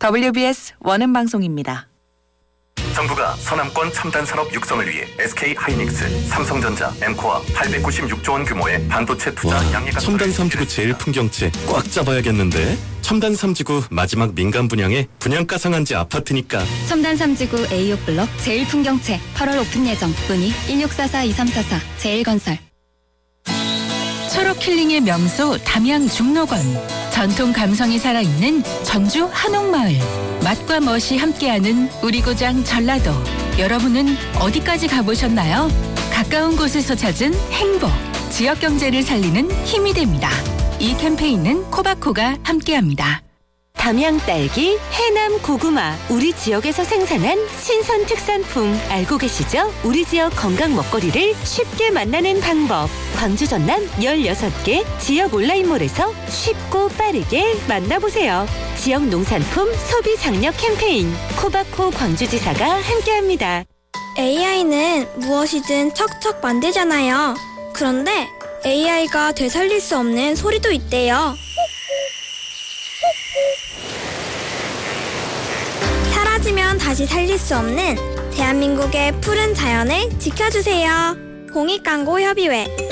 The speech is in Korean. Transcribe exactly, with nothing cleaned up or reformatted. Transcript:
더블유비에스 원음 방송입니다. 정부가 서남권 첨단산업 육성을 위해 에스케이하이닉스, 삼성전자, 엠코와 팔백구십육조 원 규모의 반도체 투자 양해가 첨단 삼지구 제일 풍경채 꽉 잡아야겠는데. 첨단 삼지구 마지막 민간 분양에 분양가 상한제 아파트니까. 첨단 삼지구 에이오 블럭 제일 풍경채 팔월 오픈 예정. 문의 일육사사 이삼사사 제일건설. 철옥 힐링의 명소 담양 중록원. 전통 감성이 살아있는 전주 한옥마을. 맛과 멋이 함께하는 우리 고장 전라도. 여러분은 어디까지 가보셨나요? 가까운 곳에서 찾은 행복. 지역 경제를 살리는 힘이 됩니다. 이 캠페인은 코바코가 함께합니다. 담양 딸기, 해남 고구마, 우리 지역에서 생산한 신선 특산품 알고 계시죠? 우리 지역 건강 먹거리를 쉽게 만나는 방법. 광주 전남 열여섯 개 지역 온라인몰에서 쉽고 빠르게 만나보세요. 지역 농산품 소비 장려 캠페인 코바코 광주지사가 함께합니다. 에이아이는 무엇이든 척척 만들잖아요. 그런데 에이아이가 되살릴 수 없는 소리도 있대요. 사라지면 다시 살릴 수 없는 대한민국의 푸른 자연을 지켜주세요. 공익광고협의회